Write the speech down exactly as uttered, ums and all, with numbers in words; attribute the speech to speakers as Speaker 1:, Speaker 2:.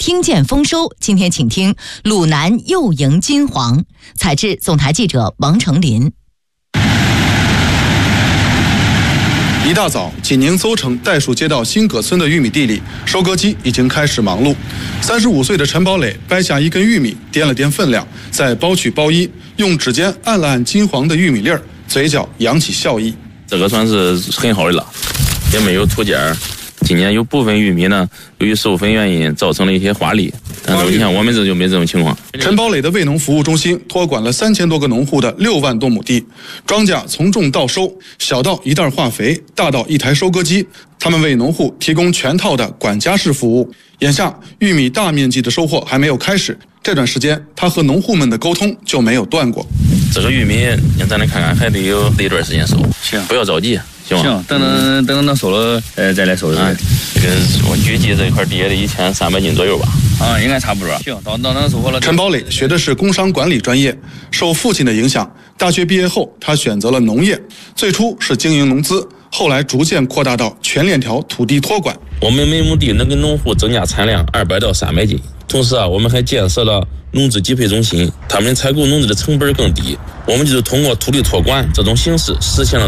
Speaker 1: 听见丰收，今天请听鲁南又迎金黄。采制总台记者王成林。
Speaker 2: 一大早，济宁邹城代数街道新葛村的玉米地里，收割机已经开始忙碌。三十五岁的陈宝磊掰下一根玉米，掂了掂分量，再包取包衣，用指尖按了按金黄的玉米粒儿，嘴角扬起笑意。
Speaker 3: 这个算是很好的了，也没有土尖儿。今年有部分玉米呢，由于授粉原因造成了一些花粒，但是你看我们这就没这种情况。
Speaker 2: 陈宝磊的卫农服务中心托管了三千多个农户的六万多亩地，庄稼从种到收，小到一袋化肥，大到一台收割机，他们为农户提供全套的管家式服务。眼下玉米大面积的收获还没有开始，这段时间他和农户们的沟通就没有断过。
Speaker 3: 这个玉米，咱来看看，还得有一段时间收，
Speaker 4: 行，
Speaker 3: 不要着急。行，
Speaker 4: 行，等等等等收了，呃，再来收拾。
Speaker 3: 啊，这个我预计这一块地也得一千三百斤左右吧。
Speaker 4: 啊，应该差不多。行，到到等收获了。
Speaker 2: 陈宝磊学的是工商管理专业，受父亲的影响，大学毕业后他选择了农业，最初是经营农资，后来逐渐扩大到全链条土地托管。
Speaker 3: 我们每亩地能给农户增加产量二百到三百斤。同时啊，我们还建设了农资集配中心，他们采购农资的成本更低。我们就是通过土地托管这种形式实现了